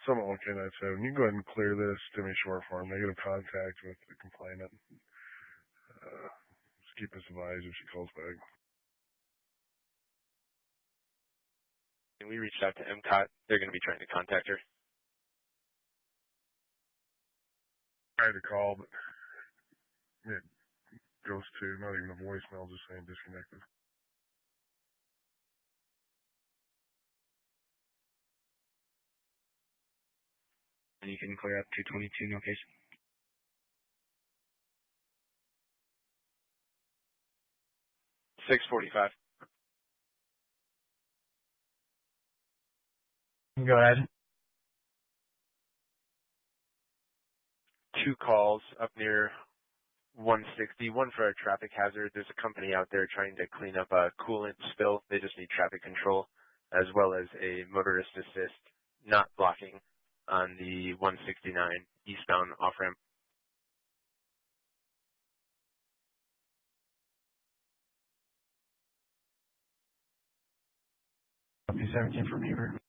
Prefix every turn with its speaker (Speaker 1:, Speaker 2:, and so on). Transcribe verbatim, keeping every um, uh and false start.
Speaker 1: Summit one K nine seven, you can go ahead and clear this. Do me short form. Negative contact with the complainant. Uh, just keep us advised if she calls back.
Speaker 2: And we reached out to M C O T. They're going to be trying to contact her.
Speaker 1: Tried to call, but it goes to not even a voicemail, just saying disconnected.
Speaker 3: And you can clear up two twenty-two location.
Speaker 2: six forty-five.
Speaker 3: Go ahead.
Speaker 2: Two calls up near one sixty, one for a traffic hazard. There's a company out there trying to clean up a coolant spill. They just need traffic control, as well as a motorist assist not blocking on the one sixty-nine eastbound off-ramp.
Speaker 3: seventeen from Huber.